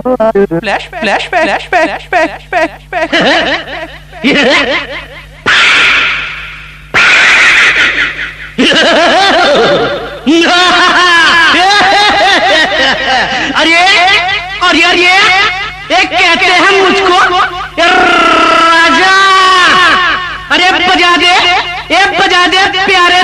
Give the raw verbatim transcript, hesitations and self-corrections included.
Flash flash flash flash flash flash अरे अरे अरे एक कहते हैं मुझको राजा। अरे बजा दे, एक बजा दे प्यारे